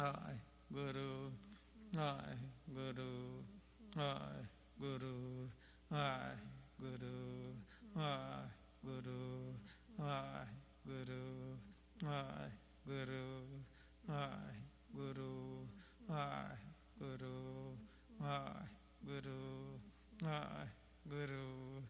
Hai Guru, Hai Guru, Hai Guru, Hai Guru, Hai Guru, Hai Guru, Hai Guru, Hai Guru, Hai Guru, Hai Guru, Hai Guru,